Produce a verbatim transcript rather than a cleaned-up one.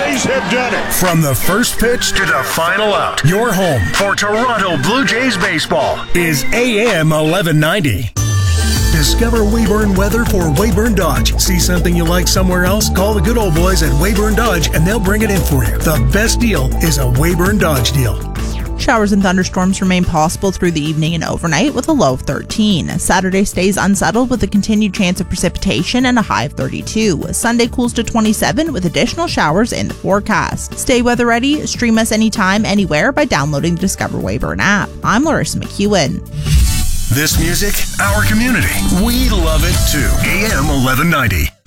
Jays have done it. From the first pitch to the final out, your home for Toronto Blue Jays baseball is A M eleven ninety. Discover Weyburn weather for Weyburn Dodge. See something you like somewhere else? Call the good old boys at Weyburn Dodge and they'll bring it in for you. The best deal is a Weyburn Dodge deal. Showers and thunderstorms remain possible through the evening and overnight with a low of thirteen. Saturday stays unsettled with a continued chance of precipitation and a high of thirty-two. Sunday cools to twenty-seven with additional showers in the forecast. Stay weather ready. Stream us anytime, anywhere by downloading the Discover Weyburn app. I'm Larissa McEwen. This music, our community. We love it too. A M eleven ninety.